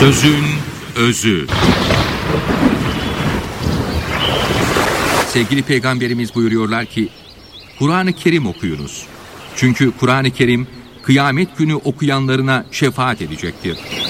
Sözün özü. Sevgili Peygamberimiz buyuruyorlar ki, Kur'an-ı Kerim okuyunuz. Çünkü Kur'an-ı Kerim kıyamet günü okuyanlarına şefaat edecektir.